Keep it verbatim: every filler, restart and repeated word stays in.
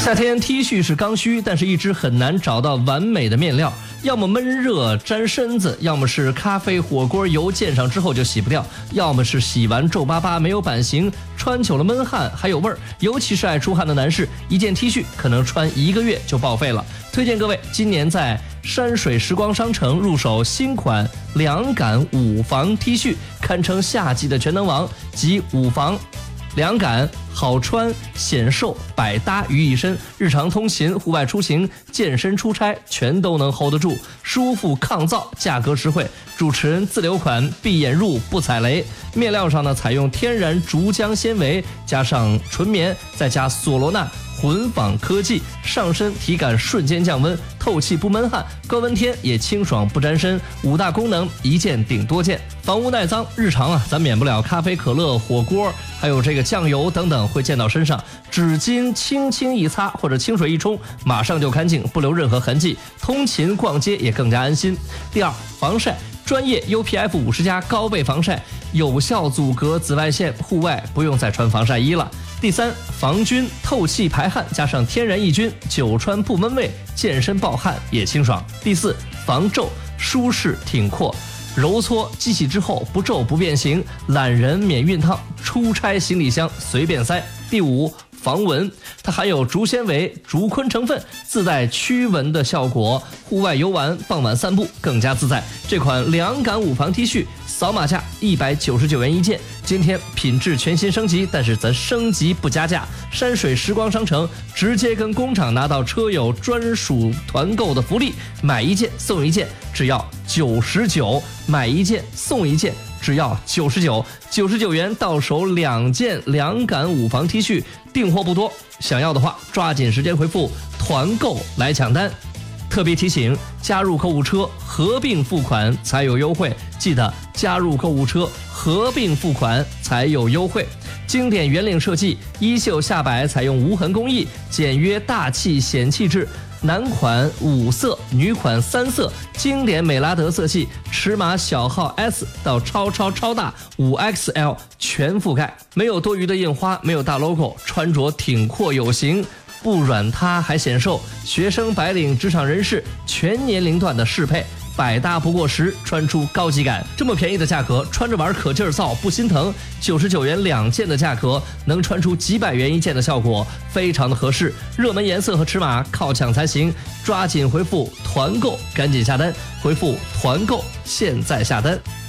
夏天 T 恤是刚需，但是一直很难找到完美的面料，要么闷热粘身子，要么是咖啡火锅油溅上之后就洗不掉，要么是洗完皱巴巴没有版型，穿久了闷汗还有味儿。尤其是爱出汗的男士，一件 T 恤可能穿一个月就报废了。推荐各位今年在山水时光商城入手新款凉感五防 T 恤，堪称夏季的全能王，集五防凉感、好穿、显瘦、百搭于一身，日常通勤、户外出行、健身出差全都能 hold 得住，舒服抗造，价格实惠。主持人自留款，闭眼入不踩雷。面料上呢，采用天然竹浆纤维，加上纯棉，再加索罗纳混纺科技，上身体感瞬间降温，透气不闷汗，高温天也清爽不沾身。五大功能，一件顶多件，防污耐脏。日常啊，咱免不了咖啡、可乐、火锅，还有这个酱油等等会溅到身上，纸巾轻轻一擦或者清水一冲，马上就干净，不留任何痕迹。通勤逛街也更加安心。第二，防晒。专业 U P F 五十加高倍防晒，有效阻隔紫外线，户外不用再穿防晒衣了。第三，防菌透气排汗，加上天然抑菌，久穿不闷味，健身暴汗也清爽。第四，防皱舒适挺阔，揉搓机洗之后不皱不变形，懒人免熨烫，出差行李箱随便塞。第五，防蚊，它含有竹纤维、竹昆成分，自带驱蚊的效果，户外游玩、傍晚散步更加自在。这款凉感五防 T 恤，扫码价一百九十九元一件。今天品质全新升级，但是咱升级不加价。山水时光商城直接跟工厂拿到车友专属团购的福利，买一件送一件，只要九十九；买一件送一件，只要九十九，九十九元到手两件凉感五防 T 恤，订货不多，想要的话抓紧时间回复团购来抢单。特别提醒，加入购物车合并付款才有优惠，记得加入购物车合并付款才有优惠。经典圆领设计，衣袖下摆采用无痕工艺，简约大气显气质。男款五色，女款三色，经典美拉德色系，尺码小号 S 到超超超大五 X L 全覆盖，没有多余的印花，没有大 logo， 穿着挺阔有型，不软塌还显瘦，学生、白领、职场人士全年龄段的适配，百搭不过时，穿出高级感。这么便宜的价格，穿着玩可劲儿造不心疼。九十九元两件的价格，能穿出几百元一件的效果，非常的合适。热门颜色和尺码靠抢才行，抓紧回复团购，赶紧下单。回复团购，现在下单。